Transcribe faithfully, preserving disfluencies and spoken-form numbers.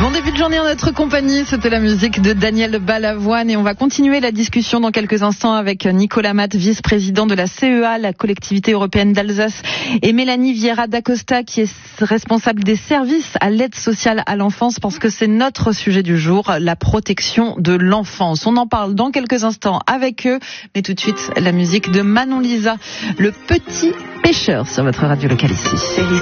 Bon début de journée en notre compagnie, c'était la musique de Daniel Balavoine et on va continuer la discussion dans quelques instants avec Nicolas Matt, vice-président de la C E A, la collectivité européenne d'Alsace, et Mélanie Vieira d'Acosta qui est responsable des services à l'aide sociale à l'enfance parce que c'est notre sujet du jour, la protection de l'enfance. On en parle dans quelques instants avec eux, mais tout de suite la musique de Manon Lisa, le petit pêcheur sur votre radio locale ici.